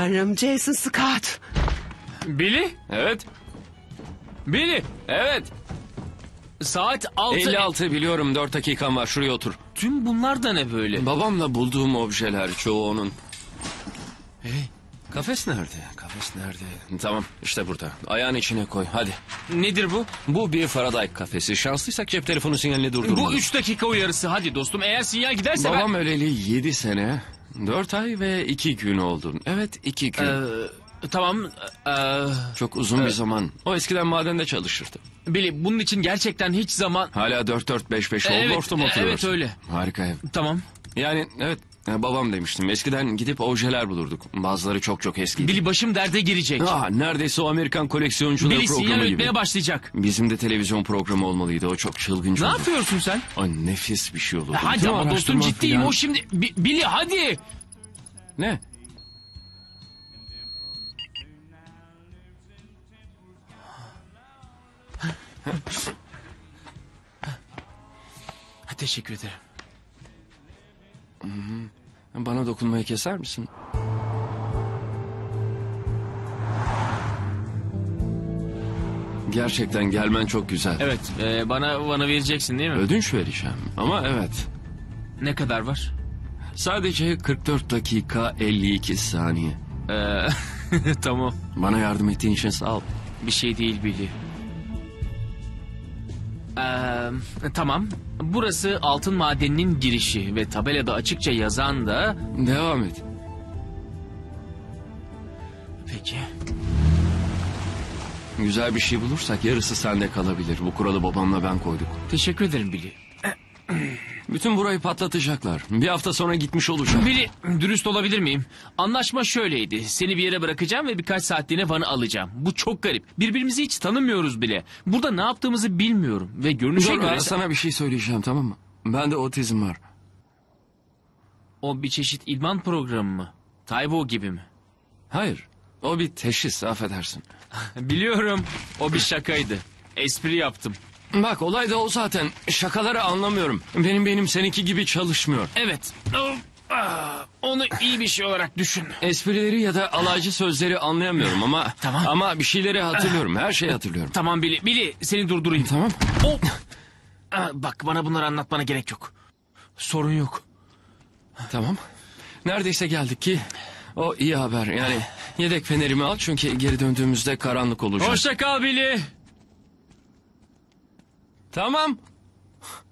Tanrım, Jason Scott. Billy? Evet. Billy? Evet. Saat 6. 56 biliyorum. 4 dakikam var. Şuraya otur. Tüm bunlar da ne böyle? Babamla bulduğum objeler çoğu onun. Hey, kafes nerede? Kafes nerede? Tamam, işte burada. Ayağın içine koy. Hadi. Nedir bu? Bu bir Faraday kafesi. Şanslıysak cep telefonu sinyalini durdurmalı. Bu 3 dakika uyarısı. Hadi dostum, eğer sinyal giderse Babam öleli 7 sene, 4 ay ve 2 gün oldu. Evet, 2 gün. Tamam. Çok uzun bir zaman. O eskiden madende çalışırdı. Billy, bunun için gerçekten hiç zaman... Hala 4-4-5-5 Evet, Oldorf'ta mı oturuyorsun? evet, öyle. Harika ev. Tamam. Yani evet, babam demiştim. Eskiden gidip objeler bulurduk. Bazıları çok çok eskiydi. Billy, başım derde girecek. Neredeyse o Amerikan koleksiyoncuları Billy, sinyal programı gibi. ötmeye başlayacak. Bizim de televizyon programı olmalıydı. O çok çılgın Ne çocuk. yapıyorsun sen? Ay, nefis bir şey olurdu. Hadi Bütün ama dostum, araştırma ciddiyim. filan- O şimdi... Billy, hadi. Ne? Teşekkür ederim. Bana dokunmayı keser misin? Gerçekten gelmen çok güzel. Evet, bana vereceksin değil mi? Ödünç vereceğim ama evet. Ne kadar var? Sadece 44 dakika 52 saniye. Tamam. Bana yardım ettiğin için sağ ol. Bir şey değil Billy. Tamam. Burası altın madeninin girişi ve tabelada açıkça yazan da... Devam et. Peki. Güzel bir şey bulursak yarısı sende kalabilir. Bu kuralı babamla ben koyduk. Teşekkür ederim Billy. Bütün burayı patlatacaklar. Bir hafta sonra gitmiş olacak. Billy, dürüst olabilir miyim? Anlaşma şöyleydi. Seni bir yere bırakacağım ve birkaç saatliğine Van'ı alacağım. Bu çok garip. Birbirimizi hiç tanımıyoruz bile. Burada ne yaptığımızı bilmiyorum. Ve görünüşe Dur, göre... sana bir şey söyleyeceğim, tamam mı? Bende otizm var. O bir çeşit idman programı mı? Taybo gibi mi? Hayır. O bir teşhis, affedersin. Biliyorum. O bir şakaydı. Espri yaptım. Bak, olay da o zaten. Şakaları anlamıyorum. Benim beynim seninki gibi çalışmıyor. Evet. Onu iyi bir şey olarak düşün. Esprileri ya da alaycı sözleri anlayamıyorum ama... Tamam. Ama bir şeyleri hatırlıyorum. Her şeyi hatırlıyorum. Tamam Billy. Billy, seni durdurayım. Tamam. Oh. Bak, bana bunları anlatmana gerek yok. Sorun yok. Tamam. Neredeyse geldik ki... O iyi haber. Yani yedek fenerimi al çünkü geri döndüğümüzde karanlık olacak. Hoşça kal Billy. Tamam.